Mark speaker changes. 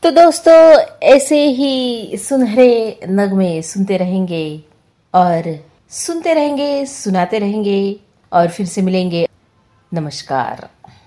Speaker 1: तो दोस्तों, ऐसे ही सुनहरे नगमे सुनते रहेंगे और सुनते रहेंगे, सुनाते रहेंगे और फिर से मिलेंगे। नमस्कार।